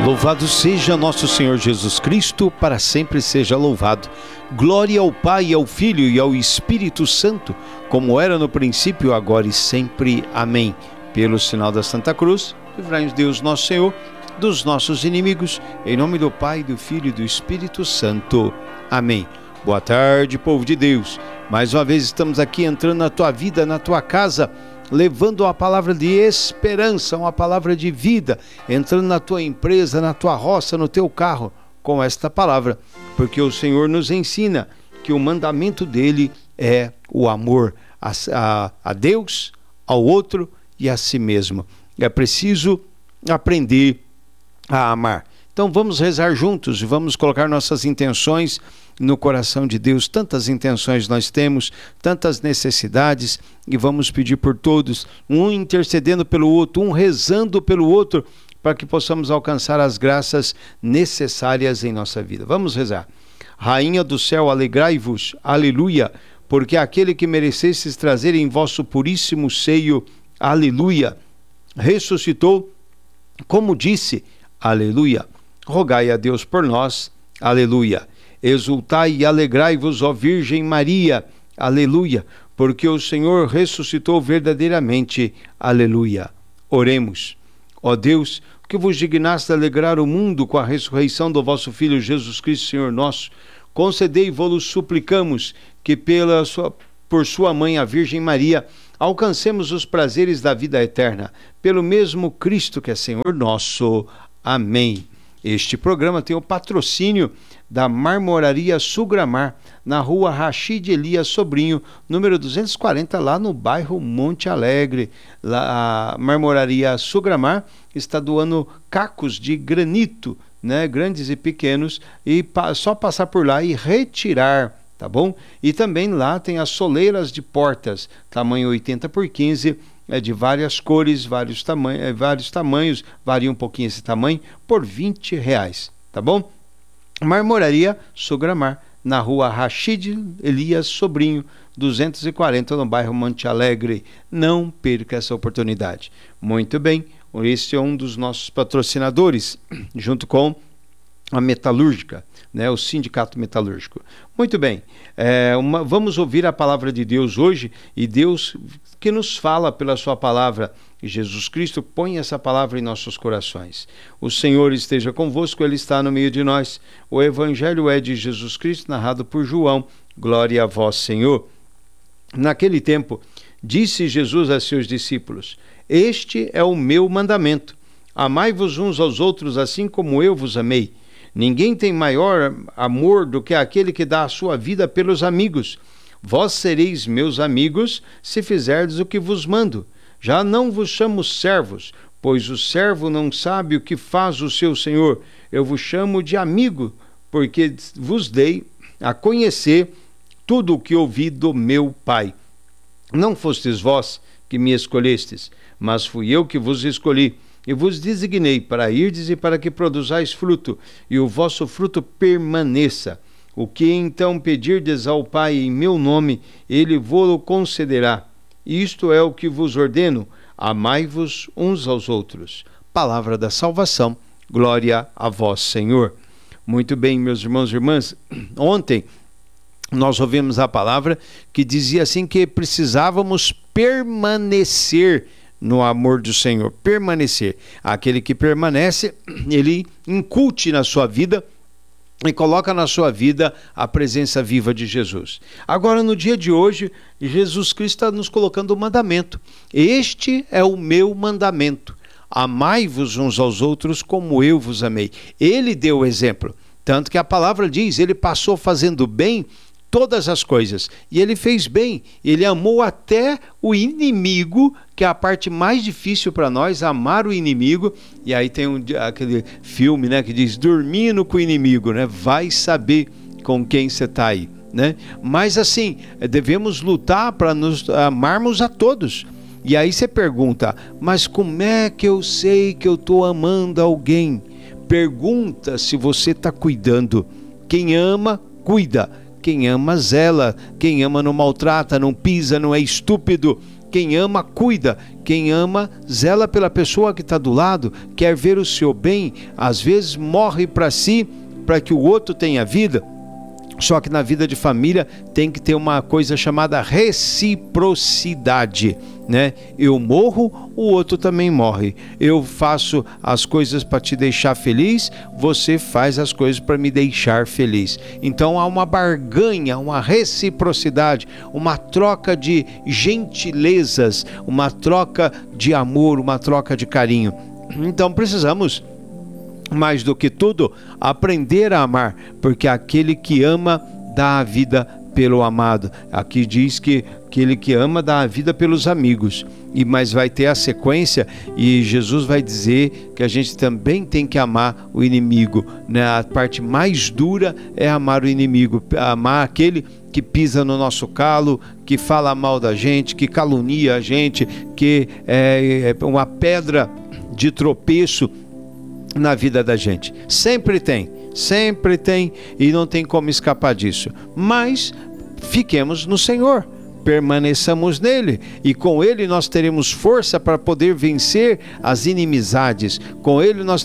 Louvado seja nosso Senhor Jesus Cristo, para sempre seja louvado. Glória ao Pai, ao Filho e ao Espírito Santo, como era no princípio, agora e sempre. Amém. Pelo sinal da Santa Cruz, livrai-nos Deus nosso Senhor dos nossos inimigos, em nome do Pai, do Filho e do Espírito Santo. Amém. Boa tarde, povo de Deus. Mais uma vez estamos aqui entrando na tua vida, na tua casa, levando uma palavra de esperança, uma palavra de vida, entrando na tua empresa, na tua roça, no teu carro, com esta palavra, porque o Senhor nos ensina que o mandamento dele é o amor a Deus, ao outro e a si mesmo. É preciso aprender a amar. Então vamos rezar juntos e vamos colocar nossas intenções no coração de Deus. Tantas intenções nós temos, tantas necessidades, e vamos pedir por todos, um intercedendo pelo outro, um rezando pelo outro, para que possamos alcançar as graças necessárias em nossa vida. Vamos rezar. Rainha do céu, alegrai-vos, aleluia, porque aquele que merecestes trazer em vosso puríssimo seio, aleluia, ressuscitou, como disse, aleluia. Rogai a Deus por nós, aleluia. Exultai e alegrai-vos, ó Virgem Maria, aleluia, porque o Senhor ressuscitou verdadeiramente, aleluia. Oremos. Ó Deus, que vos dignaste alegrar o mundo com a ressurreição do vosso Filho Jesus Cristo, Senhor nosso, concedei-vos, suplicamos, que por sua mãe, a Virgem Maria, alcancemos os prazeres da vida eterna, pelo mesmo Cristo que é Senhor nosso. Amém. Este programa tem o patrocínio da Marmoraria Sugramar, na rua Rachid Elias Sobrinho, número 240, lá no bairro Monte Alegre. Lá, a Marmoraria Sugramar está doando cacos de granito, né, grandes e pequenos, e só passar por lá e retirar, tá bom? E também lá tem as soleiras de portas, tamanho 80 por 15, de várias cores, vários tamanhos, varia um pouquinho esse tamanho, por R$20, tá bom? Marmoraria Sugramar, na rua Rachid Elias Sobrinho, 240, no bairro Monte Alegre. Não perca essa oportunidade. Muito bem, esse é um dos nossos patrocinadores, junto com a Metalúrgica, né, o Sindicato Metalúrgico. Muito bem, vamos ouvir a palavra de Deus hoje, e Deus que nos fala pela sua palavra, e Jesus Cristo põe essa palavra em nossos corações. O Senhor esteja convosco, Ele está no meio de nós. O Evangelho é de Jesus Cristo, narrado por João. Glória a vós, Senhor. Naquele tempo, disse Jesus a seus discípulos: este é o meu mandamento. Amai-vos uns aos outros assim como eu vos amei. Ninguém tem maior amor do que aquele que dá a sua vida pelos amigos. Vós sereis meus amigos, se fizerdes o que vos mando. Já não vos chamo servos, pois o servo não sabe o que faz o seu senhor. Eu vos chamo de amigo, porque vos dei a conhecer tudo o que ouvi do meu Pai. Não fostes vós que me escolhestes, mas fui eu que vos escolhi, e vos designei para irdes e para que produzais fruto, e o vosso fruto permaneça. O que então pedirdes ao Pai em meu nome, Ele vô-lo concederá. Isto é o que vos ordeno: amai-vos uns aos outros. Palavra da salvação, glória a vós, Senhor. Muito bem, meus irmãos e irmãs, ontem nós ouvimos a palavra que dizia assim que precisávamos permanecer no amor do Senhor, permanecer. Aquele que permanece, ele incute na sua vida e coloca na sua vida a presença viva de Jesus. Agora, no dia de hoje, Jesus Cristo está nos colocando um mandamento. Este é o meu mandamento: amai-vos uns aos outros como eu vos amei. Ele deu o exemplo, tanto que a palavra diz, ele passou fazendo bem todas as coisas, e ele fez bem, ele amou até o inimigo, que é a parte mais difícil para nós, amar o inimigo. E aí tem aquele filme, né, que diz, dormindo com o inimigo, né, vai saber com quem você está aí, né? Mas assim, devemos lutar para nos amarmos a todos. E aí você pergunta, mas como é que eu sei que eu estou amando alguém? Pergunta se você está cuidando. Quem ama, cuida. Quem ama, zela. Quem ama não maltrata, não pisa, não é estúpido. Quem ama, cuida. Quem ama, zela pela pessoa que está do lado, quer ver o seu bem, às vezes morre para si, para que o outro tenha vida. Só que na vida de família tem que ter uma coisa chamada reciprocidade, né? Eu morro, o outro também morre. Eu faço as coisas para te deixar feliz, você faz as coisas para me deixar feliz. Então há uma barganha, uma reciprocidade, uma troca de gentilezas, uma troca de amor, uma troca de carinho. Então precisamos, mais do que tudo, aprender a amar, porque aquele que ama dá a vida pelo amado. Aqui diz que aquele que ama dá a vida pelos amigos. Mas vai ter a sequência e Jesus vai dizer que a gente também tem que amar o inimigo, né? A parte mais dura é amar o inimigo, amar aquele que pisa no nosso calo, que fala mal da gente, que calunia a gente, que é uma pedra de tropeço na vida da gente. Sempre tem e não tem como escapar disso. Mas fiquemos no Senhor, permaneçamos nele, e com ele nós teremos força para poder vencer as inimizades. Com ele nós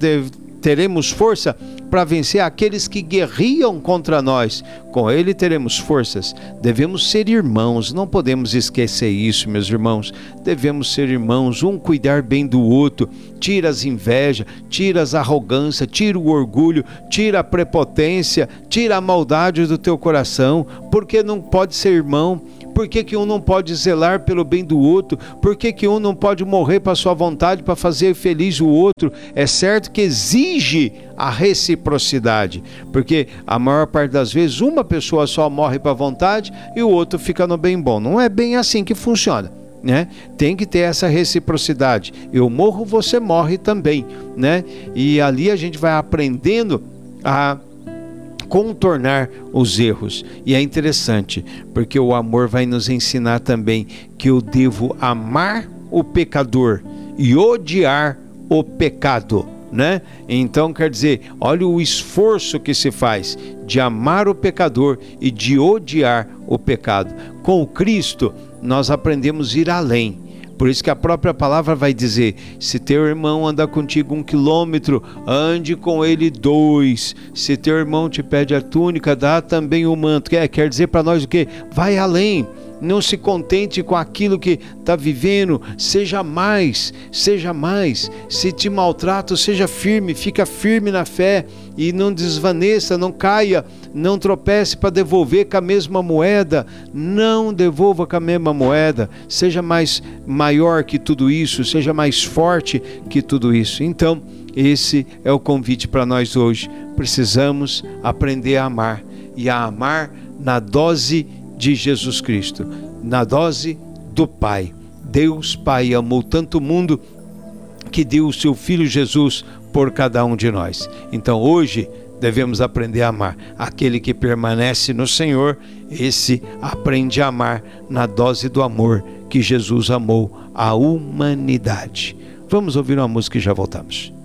teremos força para vencer aqueles que guerriam contra nós. Com ele teremos forças. Devemos ser irmãos, não podemos esquecer isso, meus irmãos. Devemos ser irmãos, um cuidar bem do outro. Tira as invejas, tira as arrogâncias, tira o orgulho, tira a prepotência, tira a maldade do teu coração. Porque não pode ser irmão? Por que um não pode zelar pelo bem do outro? Por que um não pode morrer para sua vontade, para fazer feliz o outro? É certo que exige a reciprocidade, porque a maior parte das vezes uma pessoa só morre para a vontade e o outro fica no bem bom. Não é bem assim que funciona, né? Tem que ter essa reciprocidade. Eu morro, você morre também, né? E ali a gente vai aprendendo a contornar os erros. E é interessante, porque o amor vai nos ensinar também que eu devo amar o pecador e odiar o pecado, né? Então quer dizer, olha o esforço que se faz de amar o pecador e de odiar o pecado. Com o Cristo nós aprendemos a ir além. Por isso que a própria palavra vai dizer: se teu irmão anda contigo 1 quilômetro, ande com ele 2. Se teu irmão te pede a túnica, dá também o manto. Quer dizer para nós o quê? Vai além. Não se contente com aquilo que está vivendo, seja mais, seja mais. Se te maltratam, seja firme, fica firme na fé e não desvaneça, não caia, não tropece para devolver com a mesma moeda. Não devolva com a mesma moeda, seja maior que tudo isso, seja mais forte que tudo isso. Então, esse é o convite para nós hoje. Precisamos aprender a amar, e a amar na dose de Jesus Cristo, na dose do Pai. Deus Pai amou tanto o mundo que deu o seu Filho Jesus por cada um de nós. Então hoje devemos aprender a amar. Aquele que permanece no Senhor, esse aprende a amar na dose do amor que Jesus amou a humanidade. Vamos ouvir uma música e já voltamos.